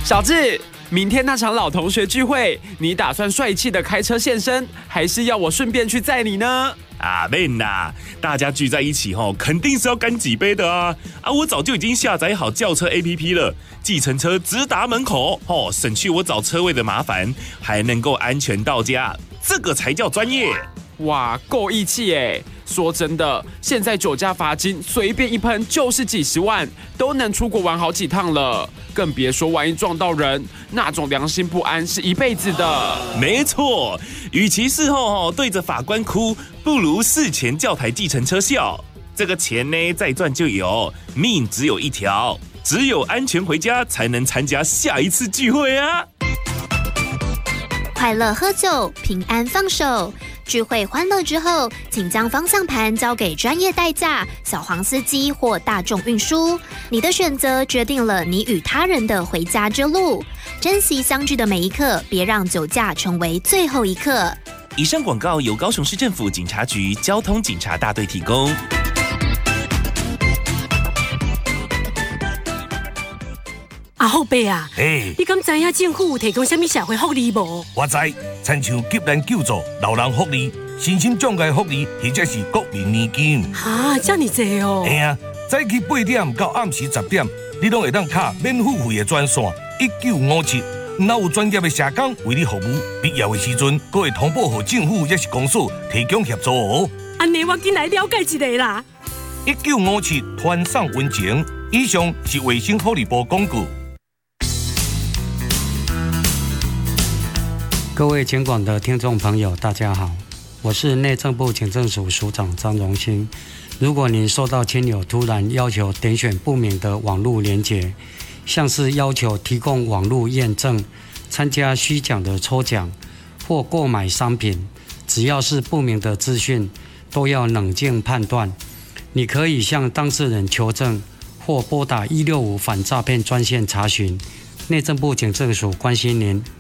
小智，明天那场老同学聚会，你打算帅气的开车现身，还是要我顺便去载你呢？ 免啦，大家聚在一起肯定是要干几杯的啊！我早就已经下载好轿车 APP 了，计程车直达门口，省去我找车位的麻烦，还能够安全到家，这个才叫专业。 哇，够义气耶！说真的，现在酒驾罚金随便一喷就是几十万，都能出国玩好几趟了，更别说万一撞到人，那种良心不安是一辈子的。 没错，与其事后对着法官哭，不如事前叫台计程车笑。这个钱呢，再赚就有，命只有一条，只有安全回家才能参加下一次聚会啊！ 快乐喝酒，平安放手。聚会欢乐之后，请将方向盘交给专业代驾、小黄司机或大众运输。你的选择决定了你与他人的回家之路。珍惜相聚的每一刻，别让酒驾成为最后一刻。 以上广告由高雄市政府警察局交通警察大队提供。 后伯啊，你敢知影政府有提供什么社会福利无？ 我知，亲像急难救助、老人福利、身心障碍福利，或者是国民年金。 这么多哦！ 早起8点到暗时10点，你拢会当卡免付费的专线1957，若有专业的社工为你服务，必要的时阵，阁会通报给政府也是公所提供协助哦。 安尼我进来了解一下啦。 1957团上温情，以上是卫生福利部广告。 各位全广的听众朋友，大家好，我是内政部警政署署长张荣兴。如果您收到亲友突然要求点选不明的网络连结，像是要求提供网络验证、参加虚假的抽奖或购买商品，只要是不明的资讯，都要冷静判断。你可以向当事人求证，或拨打165反诈骗专线查询。内政部警政署关心您。